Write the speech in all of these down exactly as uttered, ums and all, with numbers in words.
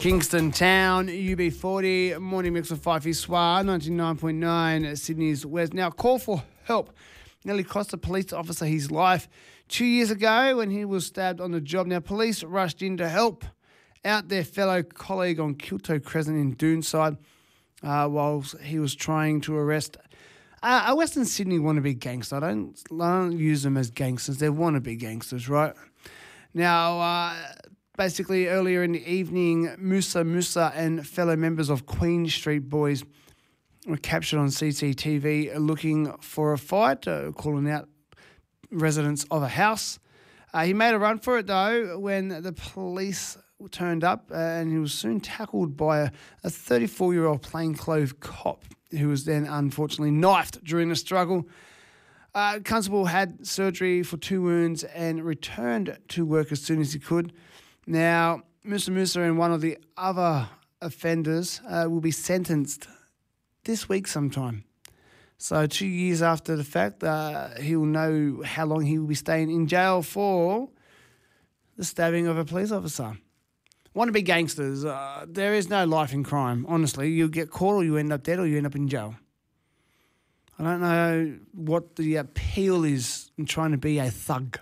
Kingston Town, U B forty, morning mix of Fife Soir, ninety-nine point nine, Sydney's West. Now, call for help nearly cost a police officer his life two years ago when he was stabbed on the job. Now, police rushed in to help out their fellow colleague on Kilto Crescent in Doonside uh, whilst he was trying to arrest uh, a Western Sydney wannabe gangster. I don't, I don't use them as gangsters. They're wannabe gangsters, right? Now, uh, basically, earlier in the evening, Musa Musa and fellow members of Queen Street Boys were captured on C C T V looking for a fight, uh, calling out residents of a house. Uh, he made a run for it, though, when the police turned up, uh, and he was soon tackled by a, a thirty-four-year-old plainclothes cop who was then unfortunately knifed during the struggle. Uh, Constable had surgery for two wounds and returned to work as soon as he could. Now, Musa Musa and one of the other offenders uh, will be sentenced this week sometime. So two years after the fact, uh, he will know how long he will be staying in jail for the stabbing of a police officer. Wannabe gangsters, uh, there is no life in crime. Honestly, you get caught or you end up dead or you end up in jail. I don't know what the appeal is in trying to be a thug.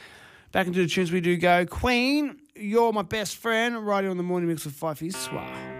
Back into the tunes we do go. Queen, You're My Best Friend, right here on the morning mix with Fife Soir.